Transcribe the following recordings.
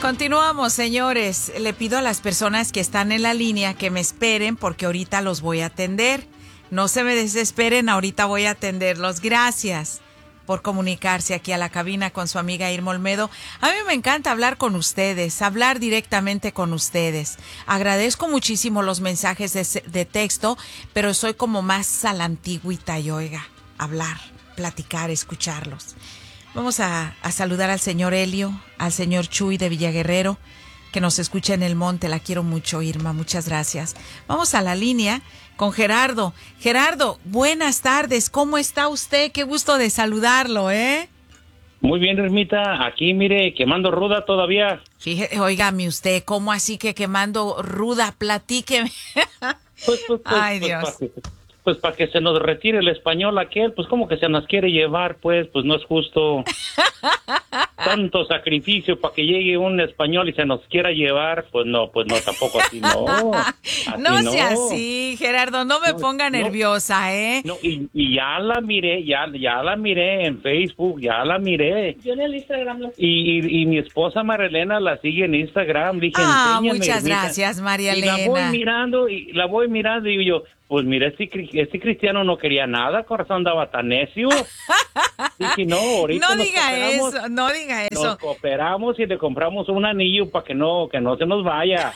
Continuamos, señores. Le pido a las personas que están en la línea que me esperen porque ahorita los voy a atender. No se me desesperen, ahorita voy a atenderlos. Gracias por comunicarse aquí a la cabina con su amiga Irma Olmedo. A mí me encanta hablar con ustedes, hablar directamente con ustedes. Agradezco muchísimo los mensajes de texto, pero soy como más a la antigüita y oiga, hablar, platicar, escucharlos. Vamos a saludar al señor Helio, al señor Chuy de Villaguerrero, que nos escucha en el monte. La quiero mucho, Irma, muchas gracias. Vamos a la línea con Gerardo. Gerardo, buenas tardes, ¿cómo está usted? Qué gusto de saludarlo, ¿eh? Muy bien, Irmita, aquí mire, quemando ruda todavía. Fíjese, óigame usted, ¿cómo así que quemando ruda? Platíqueme. Ay, Dios. Pues para que se nos retire el español aquel, pues como que se nos quiere llevar, pues no es justo. Tanto sacrificio para que llegue un español y se nos quiera llevar, pues no, tampoco así, no. Así no sea así, Gerardo, no me ponga nerviosa, ¿eh? No, y ya la miré, ya la miré en Facebook, ya la miré. Yo en el Instagram. Y mi esposa María Elena la sigue en Instagram, dije, muchas gracias, María Elena. Y la voy mirando y digo yo, pues mira, este cristiano no quería nada, corazón andaba tan necio. Dije, no, ahorita no diga eso. Nos cooperamos y le compramos un anillo para que no se nos vaya.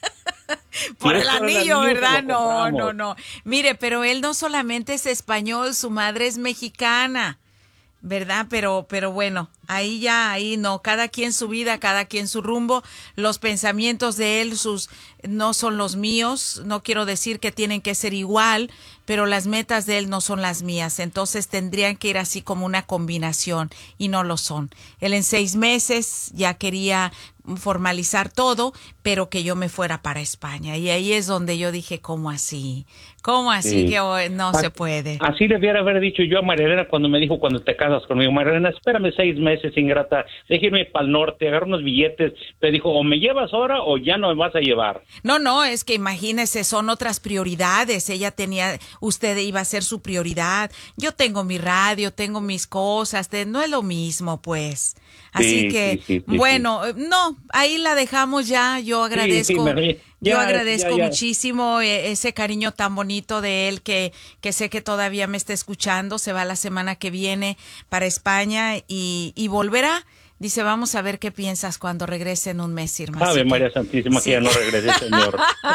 Por el anillo, ¿verdad? No. Mire, pero él no solamente es español, su madre es mexicana, ¿verdad? Pero bueno, ahí no, cada quien su vida, cada quien su rumbo, los pensamientos de él, no son los míos, no quiero decir que tienen que ser igual, pero las metas de él no son las mías, entonces tendrían que ir así como una combinación y no lo son. Él en 6 meses ya quería formalizar todo, pero que yo me fuera para España y ahí es donde yo dije, ¿cómo así? Sí. Que no se puede? Así debiera haber dicho yo a María Elena cuando me dijo, cuando te casas conmigo, María Elena, espérame 6 meses, ingrata, déjeme para el norte, agarra unos billetes. Me dijo, o me llevas ahora o ya no me vas a llevar. No, es que imagínese, son otras prioridades. Usted iba a ser su prioridad. Yo tengo mi radio, tengo mis cosas, no es lo mismo, pues. Así sí, bueno, no, ahí la dejamos ya. Yo agradezco. Yo agradezco muchísimo ese cariño tan bonito de él que sé que todavía me está escuchando. Se va la semana que viene para España y volverá. Dice, vamos a ver qué piensas cuando regrese en un mes, Irma. Ave María Santísima, sí. Que ya no regrese, Señor.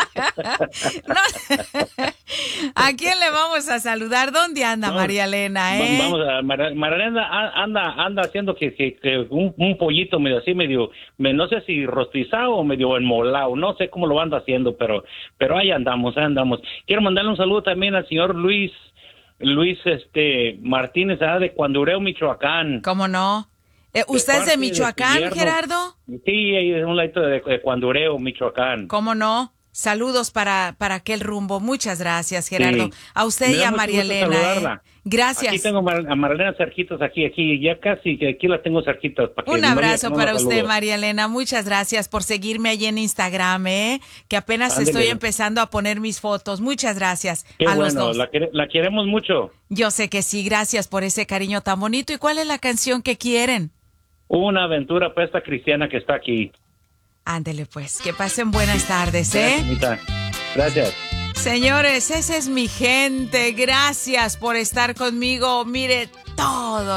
¿A quién le vamos a saludar? ¿Dónde anda María Elena? Vamos a María Elena anda haciendo que un pollito medio así, no sé si rostizado o medio enmolado, no sé cómo lo anda haciendo, pero ahí andamos. Quiero mandarle un saludo también al señor Luis Martínez, de Cuandureo, Michoacán. ¿Cómo no? ¿Usted es de Michoacán, Gerardo? Sí, es un ladito de Cuandureo, Michoacán. ¿Cómo no? Saludos para aquel rumbo. Muchas gracias, Gerardo. Sí. A usted y a María Elena. Gracias. Aquí tengo a María Elena cerquitos, aquí, ya casi, que aquí la tengo cerquitos. Un abrazo para usted, María Elena. Muchas gracias por seguirme allí en Instagram, que apenas estoy empezando a poner mis fotos. Muchas gracias. Qué a bueno, los dos. La queremos mucho. Yo sé que sí, gracias por ese cariño tan bonito. ¿Y cuál es la canción que quieren? Una aventura para esta cristiana que está aquí. Ándele pues, que pasen buenas tardes, Gracias. Señores, esa es mi gente. Gracias por estar conmigo. Mire, todo